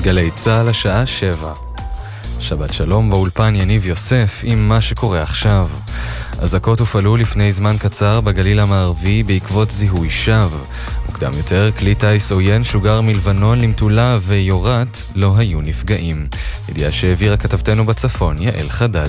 גלי צהל השעה 7. שבת שלום, באולפן יניב יוסף עם מה שקורה עכשיו. אזעקות הופעלו לפני זמן קצר בגליל המערבי בעקבות זיהוי שווא. מוקדם יותר, כלי טיס עוין שוגר מלבנון למטולה ויורת, לא היו נפגעים. ידיעה שהעבירה כתבתנו בצפון, יעל חדד.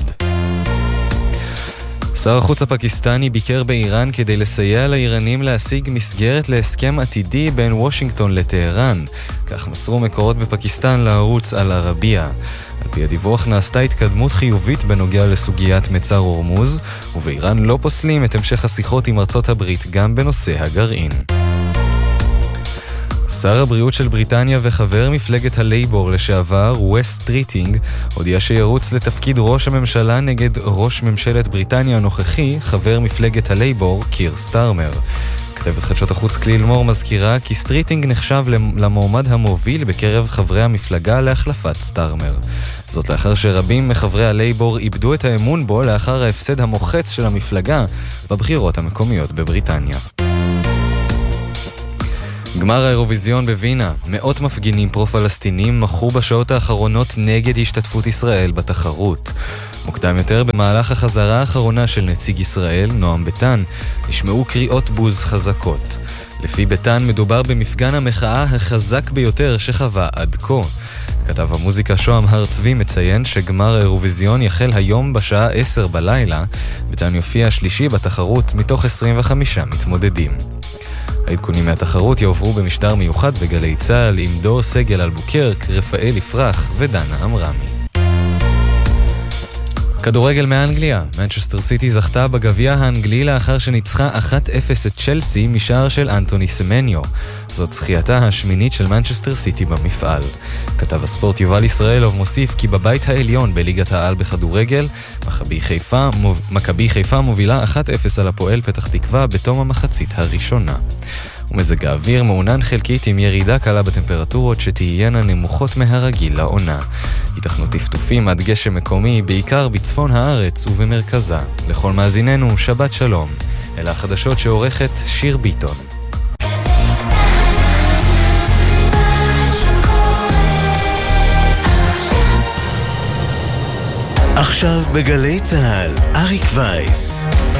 שר החוץ הפקיסטני ביקר באיראן כדי לסייע לאיראנים להשיג מסגרת להסכם עתידי בין וושינגטון לטהרן. כך מסרו מקורות בפקיסטן לערוץ אל-ערבייה. על פי הדיווח נעשתה התקדמות חיובית בנוגע לסוגיית מצר הורמוז, ובאיראן לא פוסלים את המשך השיחות עם ארצות הברית גם בנושא הגרעין. שר הבריאות של בריטניה וחבר מפלגת הלייבור לשעבר, וס סטריטינג, הודיע שירוץ לתפקיד ראש הממשלה נגד ראש ממשלת בריטניה הנוכחי, חבר מפלגת הלייבור, קיר סטארמר. כתבת חדשות החוץ כליל מור מזכירה כי סטריטינג נחשב למועמד המוביל בקרב חברי המפלגה להחלפת סטארמר. זאת לאחר שרבים מחברי הלייבור איבדו את האמון בו לאחר ההפסד המוחץ של המפלגה בבחירות המקומיות בבריטניה. גמר האירוויזיון בווינה, מאות מפגינים פרו-פלסטינים מחו בשעות האחרונות נגד השתתפות ישראל בתחרות. מוקדם יותר, במהלך החזרה האחרונה של נציג ישראל, נועם ביטן, נשמעו קריאות בוז חזקות. לפי ביטן מדובר במפגן המחאה החזק ביותר שחווה עד כה. כתב המוזיקה שוהם הר צבי מציין שגמר האירוויזיון יחל היום בשעה 10 בלילה, ביטן יופיע שלישי בתחרות מתוך 25 מתמודדים. העדכונים מהתחרות יעברו במשדר מיוחד בגלי צהל עם דור סגל אלבוקרק, רפאל יפרח ודנה אמרמי. כדורגל מאנגליה, מנצ'סטר סיטי זכתה בגביע האנגלי לאחר שניצחה 1-0 את צ'לסי משער של אנטוני סמניו. זאת זכייתה השמינית של מנצ'סטר סיטי במפעל. כתב הספורט יובל ישראלוב מוסיף כי בבית העליון בליגת העל בכדורגל, מכבי חיפה מובילה 1-0 על הפועל פתח תקווה בתום המחצית הראשונה. ומזג האוויר מעונן חלקית עם ירידה קלה בטמפרטורות שתהיינה נמוכות מהרגיל לעונה. ייתכנו טפטופים עד גשם מקומי, בעיקר בצפון הארץ ובמרכזה. לכל מאזיננו, שבת שלום. אלה החדשות שעורכת שיר ביטון. עכשיו בגלי צהל, אריק וייס.